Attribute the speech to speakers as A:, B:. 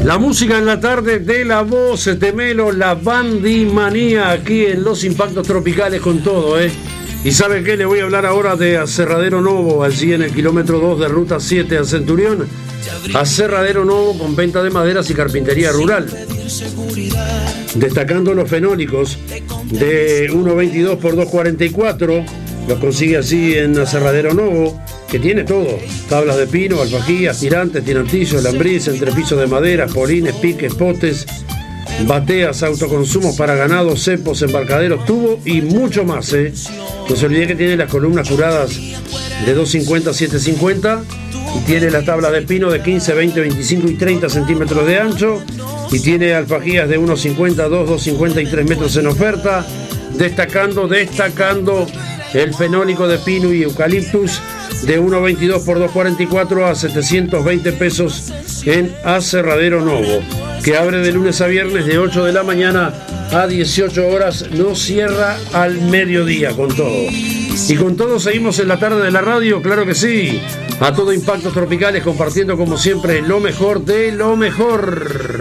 A: La música en la tarde de La Voz de Melo, la bandimanía aquí en Los Impactos Tropicales con todo, ¿eh? Y ¿sabe qué? Le voy a hablar ahora de Aserradero Novo, allí en el kilómetro 2 de Ruta 7 a Centurión. Aserradero Novo con venta de maderas y carpintería rural. Destacando los fenólicos de 1.22 por 2.44, los consigue así en Aserradero Novo, que tiene todo: tablas de pino, alfajías, tirantes, tirantillos, lambriz, entrepisos de madera, polines, piques, potes, bateas, autoconsumo para ganado, cepos, embarcaderos, tubo y mucho más, ¿eh? No se olvide que tiene las columnas curadas de 250 a 750 y tiene la tabla de pino de 15, 20, 25 y 30 centímetros de ancho y tiene alfajías de 1.50, 2, 2.50 y 3 metros en oferta, destacando el fenólico de pino y eucaliptus de 1.22 por 2.44 a 720 pesos en Aserradero Novo, que abre de lunes a viernes de 8 de la mañana a 18 horas, no cierra al mediodía con todo. Y con todo seguimos en la tarde de la radio, claro que sí, a todo Impactos Tropicales, compartiendo como siempre lo mejor de lo mejor.